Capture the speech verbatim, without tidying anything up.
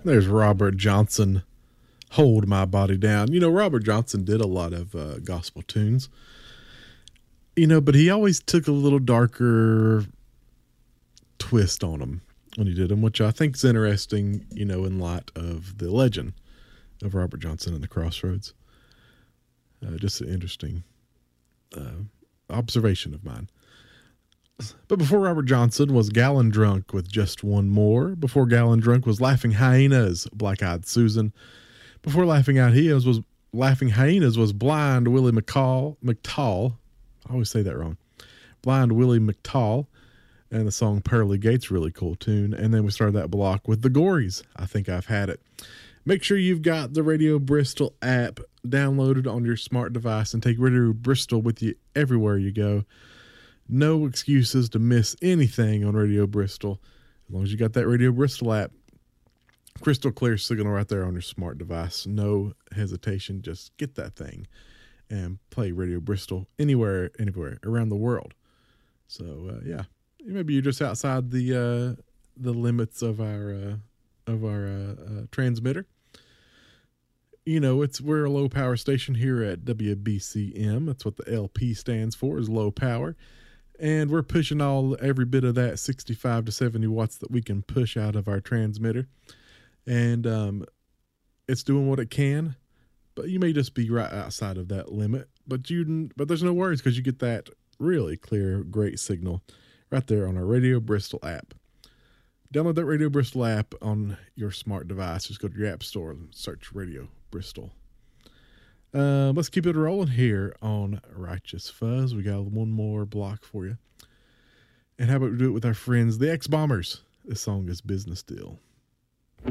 There's Robert Johnson, Hold My Body Down. You know, Robert Johnson did a lot of uh, gospel tunes, you know, but he always took a little darker twist on them when he did them, which I think is interesting, you know, in light of the legend of Robert Johnson and the Crossroads. Uh, just an interesting uh, observation of mine. But before Robert Johnson was Gallon Drunk with Just One More. Before Gallon Drunk was Laughing Hyenas, Black Eyed Susan. Before Laughing Hyenas was Laughing Hyenas was Blind Willie McCall McTall. I always say that wrong. Blind Willie McTall, and the song Pearly Gates, really cool tune. And then we started that block with the Gories, I Think I've Had It. Make sure you've got the Radio Bristol app downloaded on your smart device and take Radio Bristol with you everywhere you go. No excuses to miss anything on Radio Bristol. As long as you got that Radio Bristol app, crystal clear signal right there on your smart device. No hesitation. Just get that thing and play Radio Bristol anywhere, anywhere around the world. So, uh, yeah, maybe you're just outside the uh, the limits of our uh, of our uh, uh, transmitter. You know, it's we're a low power station here at W B C M. That's what the L P stands for, is low power. And we're pushing all every bit of that sixty-five to seventy watts that we can push out of our transmitter. And um, it's doing what it can, but you may just be right outside of that limit. But you, but there's no worries, because you get that really clear, great signal right there on our Radio Bristol app. Download that Radio Bristol app on your smart device. Just go to your app store and search Radio Bristol. Uh, let's keep it rolling here on Righteous Fuzz. We got one more block for you. And how about we do it with our friends, the X-Bombers? This song is Business Deal.